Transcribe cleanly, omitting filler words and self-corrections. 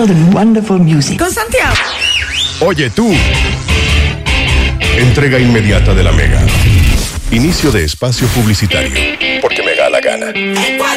wild and wonderful music. Con Santiago. Oye tú. Entrega inmediata de la Mega. Inicio de espacio publicitario. Porque me da la gana.